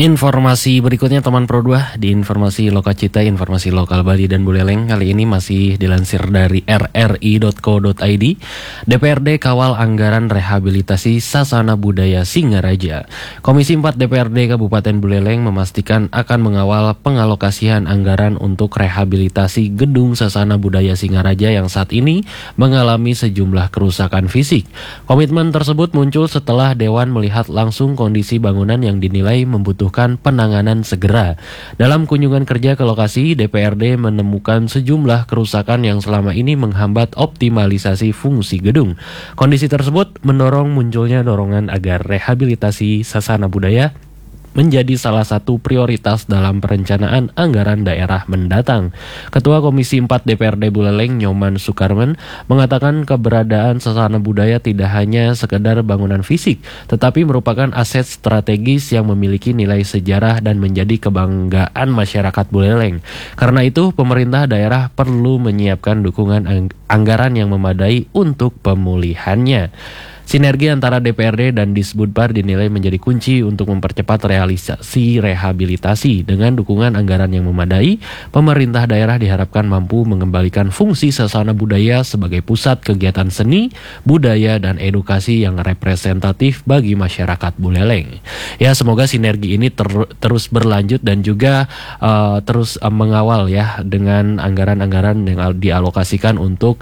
Informasi berikutnya teman Pro 2 di informasi Lokacita, informasi lokal Bali dan Buleleng. Kali ini masih dilansir dari rri.co.id. DPRD kawal anggaran rehabilitasi Sasana Budaya Singaraja. Komisi 4 DPRD Kabupaten Buleleng memastikan akan mengawal pengalokasian anggaran untuk rehabilitasi gedung Sasana Budaya Singaraja yang saat ini mengalami sejumlah kerusakan fisik. Komitmen tersebut muncul setelah Dewan melihat langsung kondisi bangunan yang dinilai membutuhkan penanganan segera. Dalam kunjungan kerja ke lokasi, DPRD menemukan sejumlah kerusakan yang selama ini menghambat optimalisasi fungsi gedung. Kondisi tersebut mendorong munculnya dorongan agar rehabilitasi Sasana Budaya menjadi salah satu prioritas dalam perencanaan anggaran daerah mendatang. Ketua Komisi 4 DPRD Buleleng, Nyoman Sukarman, mengatakan keberadaan Sasana Budaya tidak hanya sekedar bangunan fisik, tetapi merupakan aset strategis yang memiliki nilai sejarah dan menjadi kebanggaan masyarakat Buleleng. Karena itu, pemerintah daerah perlu menyiapkan dukungan anggaran yang memadai untuk pemulihannya. Sinergi antara DPRD dan Disbudpar dinilai menjadi kunci untuk mempercepat realisasi rehabilitasi. Dengan dukungan anggaran yang memadai, pemerintah daerah diharapkan mampu mengembalikan fungsi Sasana Budaya sebagai pusat kegiatan seni, budaya, dan edukasi yang representatif bagi masyarakat Buleleng. Ya, semoga sinergi ini terus berlanjut dan juga terus mengawal ya dengan anggaran-anggaran yang dialokasikan untuk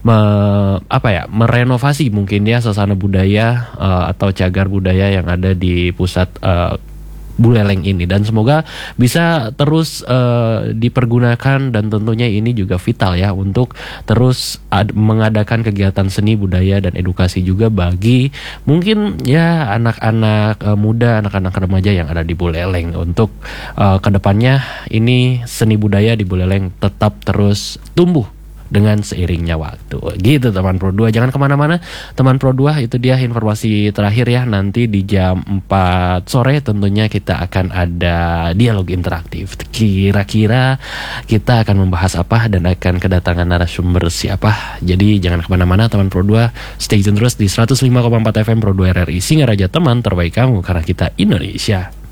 merenovasi mungkin ya Sasana Budaya atau cagar budaya yang ada di pusat Buleleng ini, dan semoga bisa terus dipergunakan, dan tentunya ini juga vital ya untuk terus mengadakan kegiatan seni, budaya, dan edukasi juga bagi mungkin ya anak-anak muda, anak-anak remaja yang ada di Buleleng untuk kedepannya ini seni budaya di Buleleng tetap terus tumbuh dengan seiringnya waktu. Gitu teman Pro 2, jangan kemana-mana teman Pro 2, itu dia informasi terakhir ya. Nanti di jam 4 sore tentunya kita akan ada dialog interaktif. Kira-kira kita akan membahas apa dan akan kedatangan narasumber siapa. Jadi jangan kemana-mana teman Pro 2, stay tune terus di 105,4 FM Pro 2 RRI Singaraja, teman terbaik kamu karena kita Indonesia.